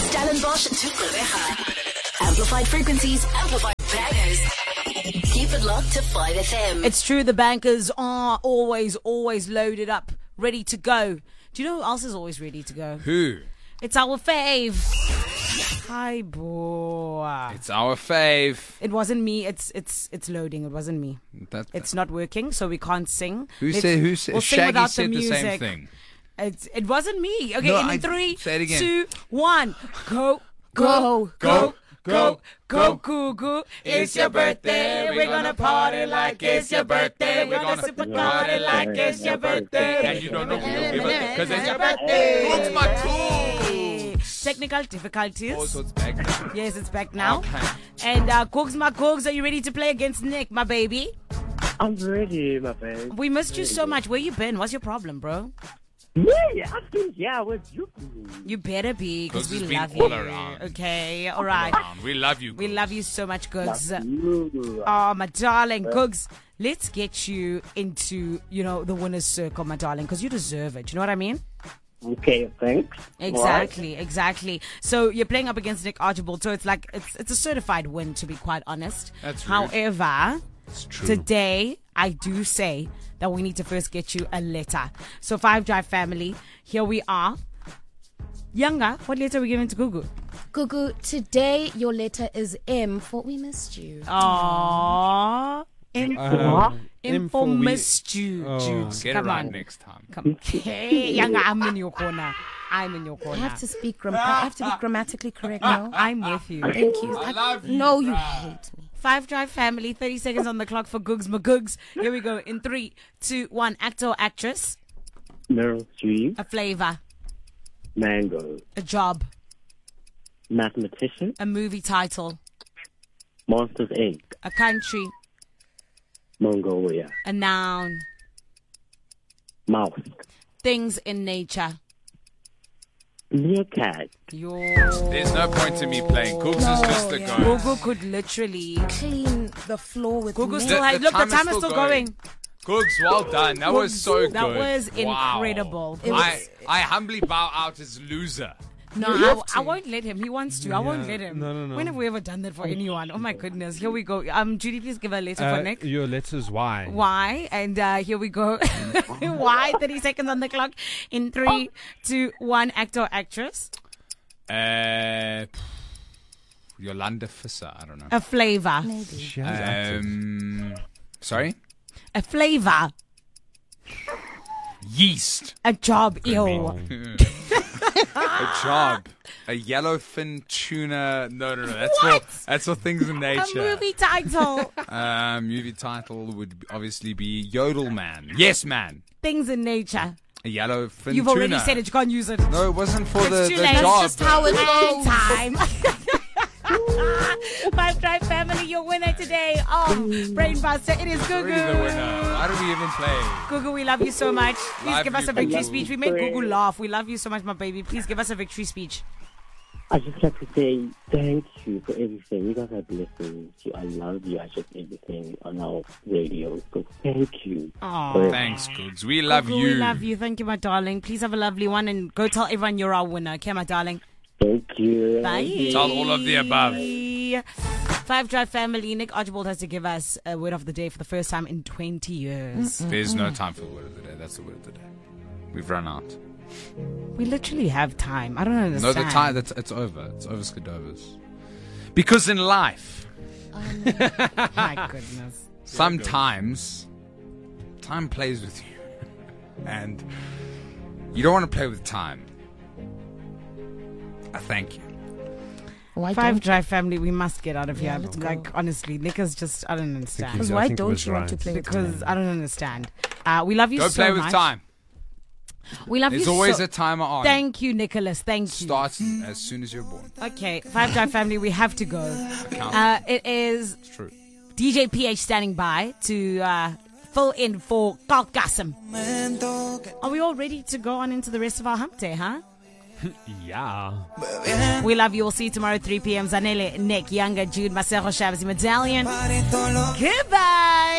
Stellenbosch to Gqeberha. Amplified frequencies, amplified bangers. Keep it locked to 5FM. It's true, the bankers are always loaded up, ready to go. Do you know who else is always ready to go? Who? It's our fave. Hi, boy. It's our fave. It wasn't me. It's loading. It wasn't me. It's not working, so we can't sing. Who said? We'll sing Shaggy without said the the same music. thing. It wasn't me. Okay, No, in 3, say it again. 2, 1. Go, Gugu. It's your birthday. We're gonna party like it's your birthday. We're gonna super party like it's your birthday. And you don't know who you'll give it because it's your birthday. What's my cool? Technical difficulties. Oh, so it's back now. Yes, it's back now. Okay. And Cooks, my Cooks, are you ready to play against Nick, my baby? I'm ready, my babe. We missed you so much. Where you been? What's your problem, bro? Yeah, where's you? You better be, because Cooks we has love been you. all around. Okay, all right. We love you. We love you so much, Googs. You. Oh, my darling. Googs, let's get you into, the winner's circle, my darling, because you deserve it. You know what I mean? Okay, thanks. Exactly. So you're playing up against Nick Archibald, so it's like, it's a certified win, to be quite honest. That's rude. However, It's true. today, I do say that we need to first get you a letter. So 5 Drive family, here we are. Younger, what letter are we giving to Gugu? Gugu, today your letter is M for we missed you. Aww. Info missed you. Judes. Get it Come right on. next time. Come. Hey, Younger, I'm in your corner. I have to speak. I have to be grammatically correct now. I'm with you. Thank you. I love you. No, you hate me. 5 Drive family, 30 seconds on the clock for Googs Magoogs. Here we go. In 3, 2, 1. Actor or actress? Meryl Streep, A flavor. Mango, A job. Mathematician, A movie title. Monsters Inc., A country. Mongolia, A noun. Mouse, Things in nature. Meerkat, There's no point in me playing. Cooks is just the guy. Gugu could literally. Clean the floor with Gugu me. still The look, the time is time is still still going. Cooks, well done. That was so good. That was Wow. incredible. I humbly bow out as loser. No, I won't let him. He wants to. I won't let him. No. When have we ever done that for anyone? Oh my goodness. Here we go. Judy, please give a letter for Nick. Your letter's Y. Y, and here we go. Y, 30 seconds on the clock. In 3, 2, 1. Actor or actress? Yolanda Visser. I don't know. A flavor. She has acted. Sorry? A flavor. Yeast. A job. Ew. A job. A yellowfin tuna. No. That's for things in A nature. movie title. Movie title would obviously be Yodel Man. Yes, man. Things in nature. A yellowfin You've tuna. already said it. You can't use it. No, it wasn't for It's the too late. job. That's just how it goes. Time. 5 Drive family, your winner today. Oh, Brainbuster. It is Already the Gugu. winner. Why do we even play? Gugu, we love you so much. Please Love give us you, a victory Gugu. speech. We made Gugu laugh. We love you so much, my baby. Please give us a victory speech. I just like to say thank you for everything. You guys are blessings. I love you. I just everything on our radio. So thank you. Oh, Thanks, Googs. We love Gugu, you. we love you. Thank you, my darling. Please have a lovely one and go tell everyone you're our winner. Okay, my darling. Thank you. Bye. Tell all of the above. 5 Drive family, Nick Archibald has to give us a word of the day for the first time in 20 years. There's no time for the word of the day. That's the word of the day. We've run out. We literally have time. I don't No, understand. the time. It's over. It's over, Skidovers. Because in life, My goodness. sometimes time plays with you, and you don't want to play with time. I thank you. Why 5 don't Drive family, we must get out of here. let's go. Like, honestly, Nick is just, I don't understand. Because Why I think it don't was you want to right. play with Because I don't understand. We love you Go so play much. with time. We love There's you always so a timer on. Thank you, Nicholas. Thank you. Starts as soon as you're born. Okay, 5 Drive family, we have to go. Count. It is It's true. DJ PH standing by to fill in for Kalkasim. Are we all ready to go on into the rest of our hump day, huh? Yeah. We love you. We'll see you tomorrow at 3 p.m. Zanele, Nick, Younger, Jude, Masero, Shabzi, Medallion. Goodbye.